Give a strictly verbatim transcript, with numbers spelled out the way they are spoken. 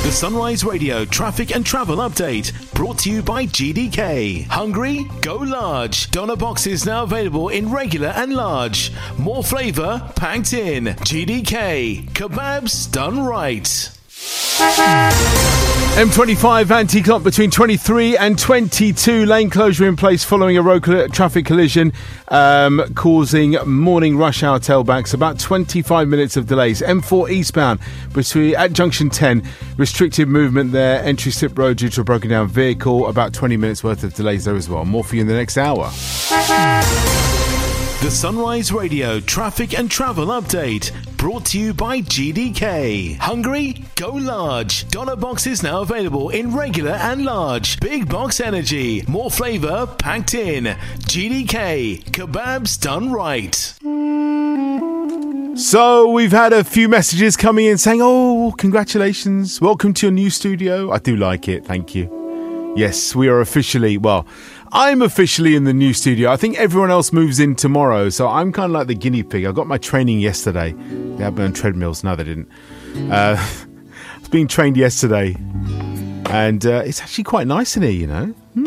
The Sunrise Radio traffic and travel update brought to you by G D K. Hungry? Go large. Doner boxes now available in regular and large. More flavour packed in. G D K. Kebabs done right. M twenty-five anti-clock between twenty-three and twenty-two. Lane closure in place following a road traffic collision um, causing morning rush hour tailbacks. About twenty-five minutes of delays. M four eastbound between at junction ten. Restricted movement there. Entry slip road due to a broken down vehicle. About twenty minutes worth of delays there as well. More for you in the next hour. The Sunrise Radio traffic and travel update brought to you by G D K. Hungry? Go large. Doner boxes now available in regular and large. Big box energy. More flavour packed in. G D K. Kebabs done right. So we've had a few messages coming in saying, oh, congratulations. Welcome to your new studio. I do like it. Thank you. Yes, we are officially, well... I'm officially in the new studio. I think everyone else moves in tomorrow, so I'm kind of like the guinea pig. I got my training yesterday. They had me on treadmills. No, they didn't. Uh, I was being trained yesterday, and uh, it's actually quite nice in here, you know.